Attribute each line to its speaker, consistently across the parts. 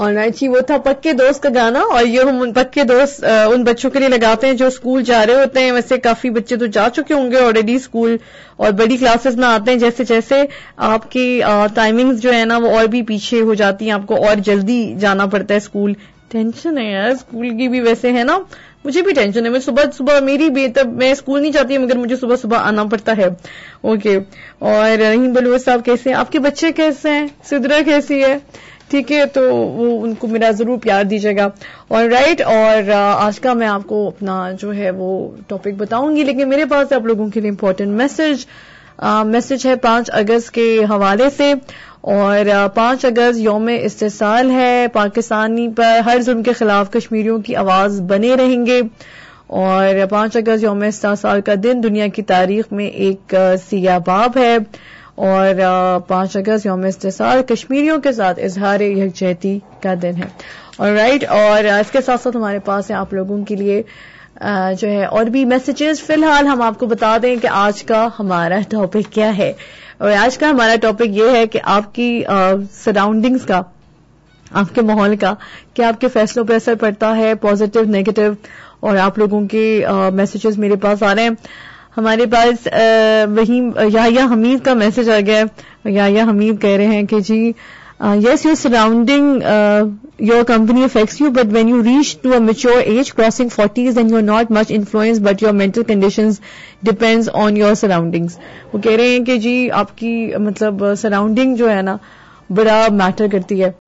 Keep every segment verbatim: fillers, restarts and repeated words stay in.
Speaker 1: Alright جی, وہ تھا پکے دوست کا گانا, اور یہ ہم ان پکے دوست ان بچوں کے لیے لگاتے ہیں جو اسکول جا رہے ہوتے ہیں. ویسے کافی بچے تو جا چکے ہوں گے آلریڈی اسکول, اور بڑی کلاسز میں آتے ہیں. جیسے جیسے آپ کی ٹائمنگز جو ہے نا وہ اور بھی پیچھے ہو جاتی ہیں, آپ کو اور جلدی جانا پڑتا ہے اسکول. ٹینشن ہے یار اسکول کی بھی ویسے ہے نا, مجھے بھی ٹینشن ہے. میں صبح صبح میری بھی تب میں اسکول نہیں جاتی مگر مجھے صبح صبح آنا پڑتا ہے. اوکے, اور رحیم بلوچ صاحب کیسے ہیں, آپ کے بچے کیسے ہیں, سدرا کیسی ہے, ٹھیک ہے, تو وہ ان کو میرا ضرور پیار دیجیے گا. اور رائٹ, اور آج کا میں آپ کو اپنا جو ہے وہ ٹاپک بتاؤں گی, لیکن میرے پاس آپ لوگوں کے لیے امپورٹنٹ میسج میسج ہے پانچ اگست کے حوالے سے. اور پانچ اگست یوم استحصال ہے, پاکستانی پر ہر ظلم کے خلاف کشمیریوں کی آواز بنے رہیں گے. اور پانچ اگست یوم استحصال کا دن دنیا کی تاریخ میں ایک سیاہ باب ہے. اور پانچ اگست یوم استحصال کشمیریوں کے ساتھ اظہار یکجہتی کا دن ہے. اور رائٹ, اور اس کے ساتھ ساتھ ہمارے پاس ہے آپ لوگوں کے لیے جو ہے اور بھی میسیجز. فی الحال ہم آپ کو بتا دیں کہ آج کا ہمارا ٹاپک کیا ہے. اور آج کا ہمارا ٹاپک یہ ہے کہ آپ کی سراؤنڈنگز کا, آپ کے ماحول کا, کیا آپ کے فیصلوں پر اثر پڑتا ہے, پازیٹو نیگیٹو. اور آپ لوگوں کے میسیجز میرے پاس آ رہے ہیں. ہمارے پاس وہی یحییٰ حمید کا میسج آ گیا ہے. یحییٰ حمید کہہ رہے ہیں کہ جی yes your surrounding your company affects you, but when you reach to a mature age crossing forties and you are not much influence but your mental conditions depends on your surroundings. وہ کہہ رہے ہیں کہ جی آپ کی مطلب surrounding جو ہے نا بڑا میٹر کرتی ہے.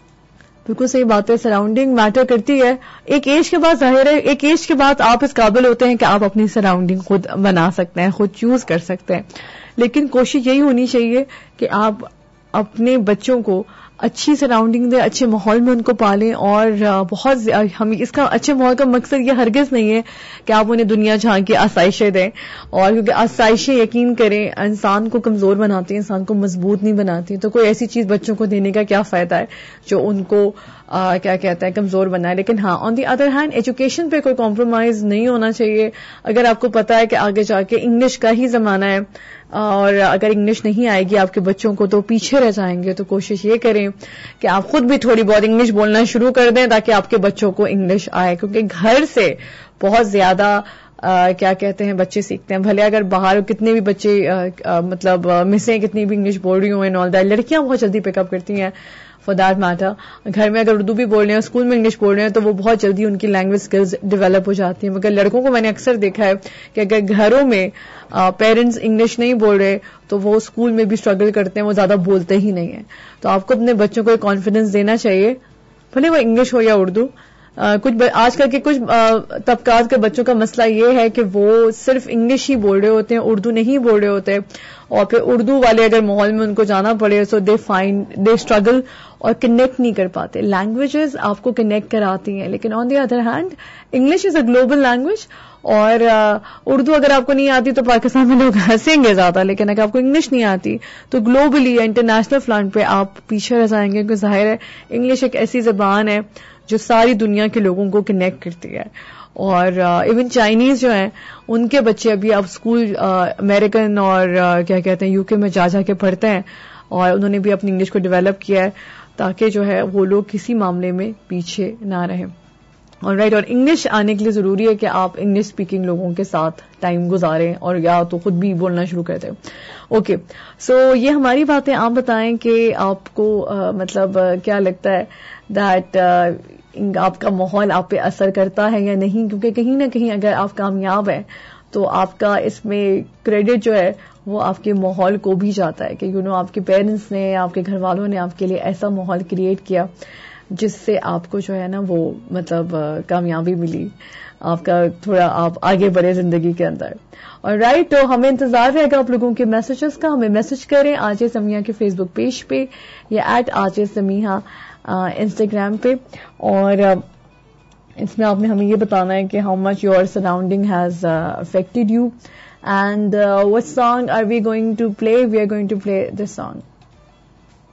Speaker 1: بالکل صحیح بات ہے, سراؤنڈنگ میٹر کرتی ہے. ایک ایج کے بعد ظاہر ہے, ایک ایج کے بعد آپ اس قابل ہوتے ہیں کہ آپ اپنی سراؤنڈنگ خود بنا سکتے ہیں, خود چوز کر سکتے ہیں. لیکن کوشش یہی ہونی چاہیے کہ آپ اپنے بچوں کو اچھی سراؤنڈنگ دیں, اچھے ماحول میں ان کو پالیں. اور بہت ہم اس کا اچھے ماحول کا مقصد یہ ہرگز نہیں ہے کہ آپ انہیں دنیا جہاں کی آسائشیں دیں, اور کیونکہ آسائشیں یقین کریں انسان کو کمزور بناتی ہیں, انسان کو مضبوط نہیں بناتی. تو کوئی ایسی چیز بچوں کو دینے کا کیا فائدہ ہے جو ان کو آ, کیا کہتا ہے کمزور بنائے. لیکن ہاں آن دی ادر ہینڈ ایجوکیشن پہ کوئی کمپرومائز نہیں ہونا چاہیے. اگر آپ کو پتا ہے کہ آگے جا کے انگلش کا ہی زمانہ ہے, اور اگر انگلش نہیں آئے گی آپ کے بچوں کو تو پیچھے رہ جائیں گے, تو کوشش یہ کریں کہ آپ خود بھی تھوڑی بہت انگلش بولنا شروع کر دیں تاکہ آپ کے بچوں کو انگلش آئے. کیونکہ گھر سے بہت زیادہ آ, کیا کہتے ہیں بچے سیکھتے ہیں. بھلے اگر باہر کتنے بھی بچے آ, آ, مطلب مسیں کتنی بھی انگلش بول رہی ہوں اینڈ آل دیٹ, لڑکیاں بہت جلدی پک اپ کرتی ہیں فار دیٹ میٹر. گھر میں اگر اردو بھی بول رہے ہیں, اسکول میں انگلش بول رہے ہیں, تو وہ بہت جلدی ان کی لینگویج اسکلز ڈیولپ ہو جاتی ہیں. مگر لڑکوں کو میں نے اکثر دیکھا ہے کہ اگر گھروں میں پیرنٹس انگلش نہیں بول رہے تو وہ اسکول میں بھی اسٹرگل کرتے ہیں, وہ زیادہ بولتے ہی نہیں ہیں. تو آپ کو اپنے بچوں کو ایک کانفیڈینس دینا چاہیے, بھلے وہ انگلش ہو یا اردو. آ, کچھ آج کل کے کچھ طبقات کے بچوں کا مسئلہ یہ ہے کہ وہ صرف انگلش ہی بول رہے ہوتے ہیں, اردو نہیں بول رہے ہوتے, اور پھر اردو والے اگر ماحول میں ان کو جانا پڑے سو دے فائنڈ دے اسٹرگل اور کنیکٹ نہیں کر پاتے. لینگویجز آپ کو کنیکٹ کراتی ہیں, لیکن آن the other hand English is a global language. اور اردو اگر آپ کو نہیں آتی تو پاکستان میں لوگ ہنسیں گے زیادہ, لیکن اگر آپ کو انگلش نہیں آتی تو گلوبلی انٹرنیشنل فرنٹ پہ آپ پیچھے رہ جائیں گے. کیونکہ ظاہر ہے انگلش ایک ایسی زبان ہے جو ساری دنیا کے لوگوں کو کنیکٹ کرتی ہے. اور ایون uh, چائنیز جو ہیں ان کے بچے ابھی اب اسکول امریکن uh, اور uh, کیا کہتے ہیں یو کے میں جا جا کے پڑھتے ہیں, اور انہوں نے بھی اپنی انگلش کو ڈیولپ کیا ہے تاکہ جو ہے وہ لوگ کسی معاملے میں پیچھے نہ رہیں. اور رائٹ, اور انگلش آنے کے لیے ضروری ہے کہ آپ انگلش اسپیکنگ لوگوں کے ساتھ ٹائم گزاریں اور یا تو خود بھی بولنا شروع کر دیں. اوکے, سو یہ ہماری باتیں. آپ بتائیں کہ آپ کو uh, مطلب uh, کیا لگتا ہے دیٹ uh, آپ کا ماحول آپ پہ اثر کرتا ہے یا نہیں, کیونکہ کہیں نہ کہیں اگر آپ کامیاب ہیں تو آپ کا اس میں کریڈٹ جو ہے وہ آپ کے ماحول کو بھی جاتا ہے کہ یو نو آپ کے پیرنٹس نے, آپ کے گھر والوں نے آپ کے لیے ایسا ماحول کریٹ کیا جس سے آپ کو جو ہے نا وہ مطلب کامیابی ملی, آپ کا تھوڑا آپ آگے بڑھے زندگی کے اندر. اور رائٹ, تو ہمیں انتظار رہے گا آپ لوگوں کے میسیجز کا. ہمیں میسج کریں آج سمیحہ کے فیس بک پیج پہ یا ایٹ آج سمیحہ انسٹاگرام پہ, اور اس میں آپ نے ہمیں یہ بتانا ہے کہ how much your surrounding has affected you. And what song are we going to play? We are going to play this song.